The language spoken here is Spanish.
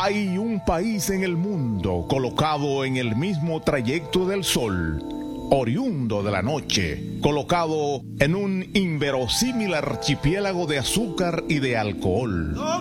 Hay un país en el mundo colocado en el mismo trayecto del sol, oriundo de la noche, colocado en un inverosímil archipiélago de azúcar y de alcohol.